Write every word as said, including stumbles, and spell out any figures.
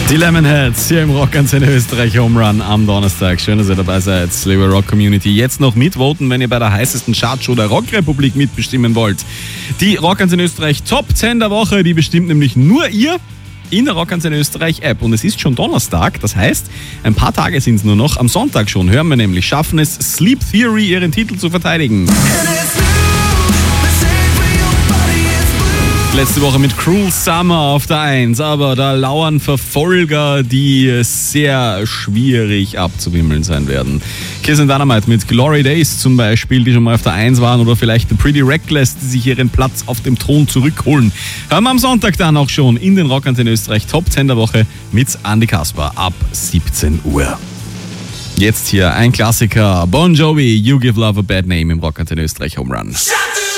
Die Lemonheads hier im Rockantenne Österreich Home Run am Donnerstag. Schön, dass ihr dabei seid, liebe Rock Community. Jetzt noch mitvoten, wenn ihr bei der heißesten Chartshow der Rockrepublik mitbestimmen wollt. Die Rockantenne Österreich Top zehn der Woche, die bestimmt nämlich nur ihr in der Rockantenne Österreich App. Und es ist schon Donnerstag, das heißt, ein paar Tage sind es nur noch. Am Sonntag schon hören wir nämlich, schaffen es Sleep Theory ihren Titel zu verteidigen. Letzte Woche mit Cruel Summer auf der eins, aber da lauern Verfolger, die sehr schwierig abzuwimmeln sein werden. Kiss and Dynamite mit Glory Days zum Beispiel, die schon mal auf der eins waren, oder vielleicht The Pretty Reckless, die sich ihren Platz auf dem Thron zurückholen. Hören wir am Sonntag dann auch schon in den Rockantenne Österreich Top zehn der Woche mit Andy Kasper ab siebzehn Uhr. Jetzt hier ein Klassiker, Bon Jovi, You Give Love a Bad Name im Rockantenne Österreich Home Run.